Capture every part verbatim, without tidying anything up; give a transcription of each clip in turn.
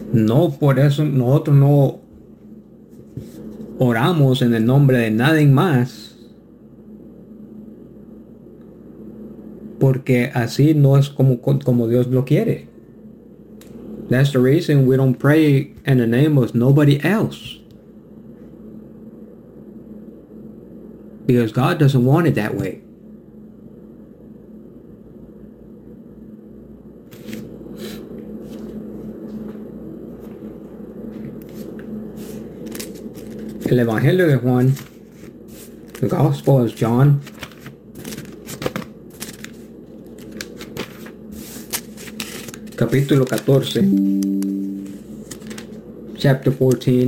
No por eso nosotros no oramos en el nombre de nadie más, porque así no es como, como Dios lo quiere. That's the reason we don't pray in the name of nobody else. Because God doesn't want it that way. El Evangelio de Juan, the Gospel of John, capítulo catorce, chapter fourteen,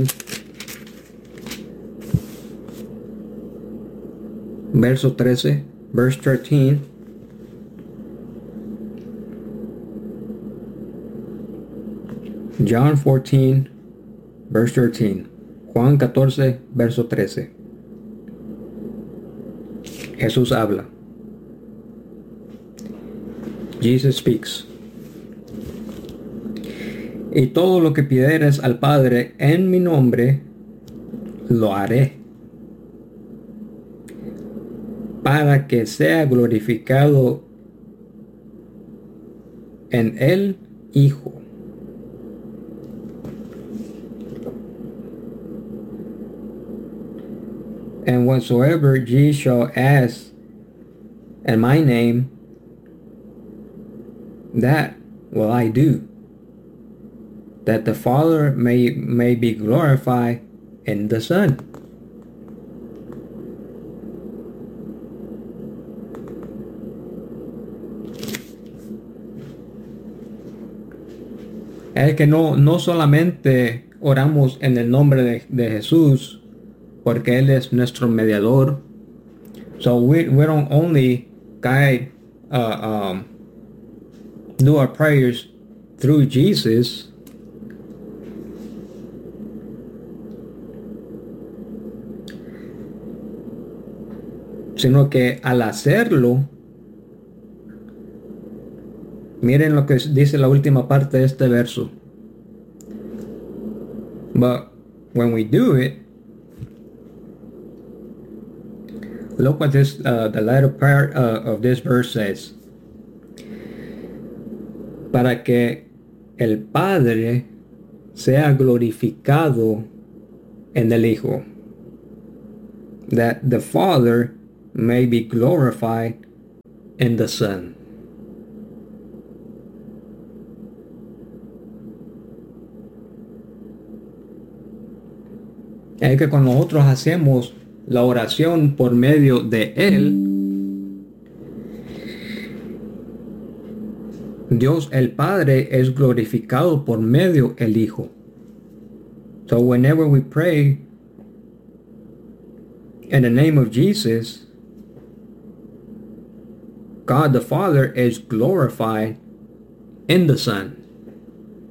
verso trece, verse thirteen. John fourteen, verse thirteen. Juan catorce, verso trece. Jesús habla. Jesus speaks. Y todo lo que pidieres al Padre en mi nombre, lo haré, para que sea glorificado en el Hijo. And whatsoever ye shall ask in my name, that will I do, that the Father may, may be glorified in the Son. Es que no, no solamente oramos en el nombre de, de Jesús, porque Él es nuestro mediador. So we, we don't only guide, uh, um, do our prayers through Jesus, sino que al hacerlo, miren lo que dice la última parte de este verso. But when we do it, look what this, uh, the latter part uh, of this verse says. Para que el Padre sea glorificado en el Hijo. That the Father may be glorified in the Son. Es que cuando nosotros hacemos la oración por medio de Él, Dios el Padre es glorificado por medio del Hijo. So whenever we pray in the name of Jesus, God the Father is glorified in the Son.